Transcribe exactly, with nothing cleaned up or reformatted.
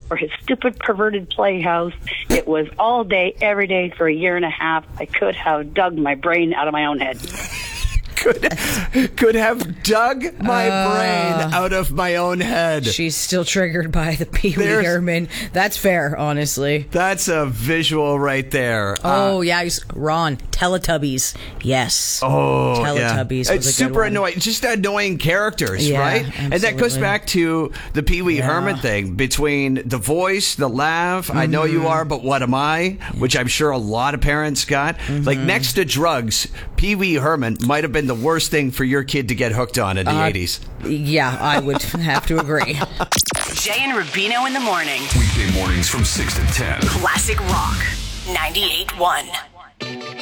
or his stupid perverted playhouse. It was all day, every day for a year and a half. I could have dug my brain out of my own head. Could, could have dug my Uh, brain out of my own head. She's still triggered by the Pee Wee There's- Herman. That's fair, honestly. That's a visual right there. Oh, Uh, yeah. he's- Ron, Teletubbies. Yes. Oh, Teletubbies yeah. was It's a good super one. annoying. Just annoying characters, Yeah, right? And that goes absolutely. back to the Pee Wee Yeah. Herman thing between the voice, the laugh, I know you are, but what am I? Which I'm sure a lot of parents got. Like next to drugs, Pee Wee Herman might have been the worst thing for your kid to get hooked on in the Uh, eighties. Yeah, I would have to agree. Jay and Rubino in the morning. Weekday mornings from six to ten. Classic Rock ninety-eight point one.